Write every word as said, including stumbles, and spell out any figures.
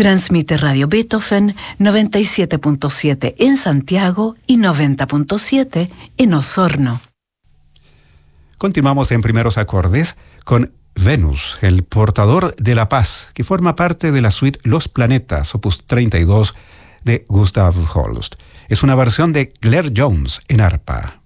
Transmite Radio Beethoven noventa y siete punto siete en Santiago y noventa punto siete en Osorno. Continuamos en Primeros Acordes con Venus, el portador de la paz, que forma parte de la suite Los Planetas, opus treinta y dos de Gustav Holst. Es una versión de Claire Jones en arpa.